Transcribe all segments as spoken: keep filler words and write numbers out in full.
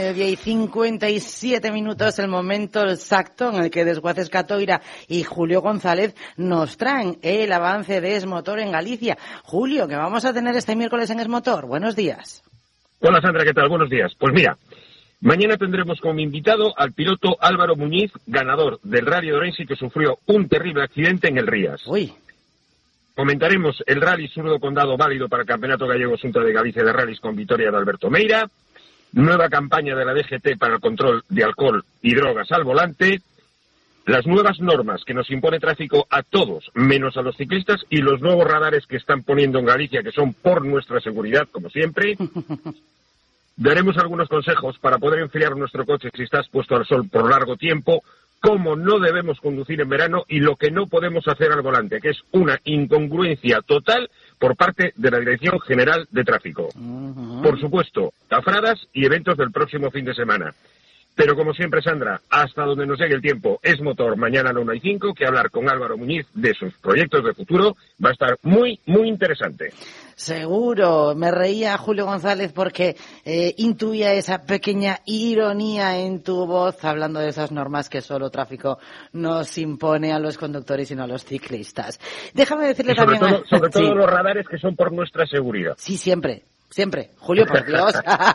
Día y cincuenta y siete minutos, el momento exacto en el que Desguaces Catoira y Julio González nos traen el avance de Esmotor en Galicia. Julio, ¿qué vamos a tener este miércoles en Esmotor? Buenos días. Hola Sandra, ¿qué tal? Buenos días. Pues mira, mañana tendremos como invitado al piloto Álvaro Muñiz, ganador del Rally de Orense, que sufrió un terrible accidente en el Rías. Uy. Comentaremos el Rally Surdo Condado válido para el Campeonato Gallego Xunta de Galicia de Rallys con victoria de Alberto Meira. Nueva campaña de la D G T para el control de alcohol y drogas al volante, las nuevas normas que nos impone tráfico a todos, menos a los ciclistas, y los nuevos radares que están poniendo en Galicia, que son por nuestra seguridad, como siempre. Daremos algunos consejos para poder enfriar nuestro coche si estás puesto al sol por largo tiempo, cómo no debemos conducir en verano y lo que no podemos hacer al volante, que es una incongruencia total por parte de la Dirección General de Tráfico. Uh-huh. Por supuesto, tafradas y eventos del próximo fin de semana. Pero como siempre, Sandra, hasta donde nos llegue el tiempo, Esmotor mañana a la una y cinco, que hablar con Álvaro Muñiz de sus proyectos de futuro va a estar muy, muy interesante. Seguro, me reía Julio González porque eh, intuía esa pequeña ironía en tu voz hablando de esas normas que solo tráfico nos impone a los conductores y no a los ciclistas. Déjame decirle y sobre también... Todo, sobre todo sí. los radares que son por nuestra seguridad. Sí, siempre. Siempre. Julio, por Dios.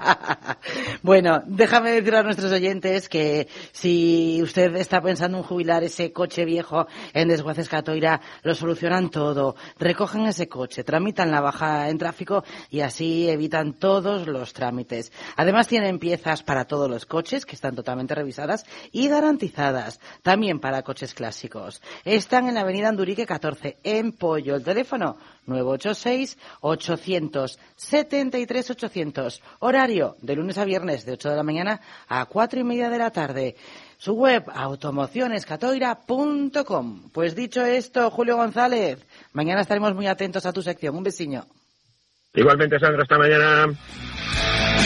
Bueno, déjame decir a nuestros oyentes que si usted está pensando en jubilar ese coche viejo en Desguaces Catoira, lo solucionan todo. Recogen ese coche, tramitan la baja en tráfico y así evitan todos los trámites. Además tienen piezas para todos los coches que están totalmente revisadas y garantizadas. También para coches clásicos. Están en la avenida Andurique catorce, en Pollo. El teléfono nueve ocho seis, ochocientos setenta y tres, ochocientos. Horario de lunes a viernes de ocho de la mañana a cuatro y media de la tarde. Su web, automociones catoira punto com. Pues dicho esto, Julio González, mañana estaremos muy atentos a tu sección. Un besiño. Igualmente, Sandra, hasta mañana.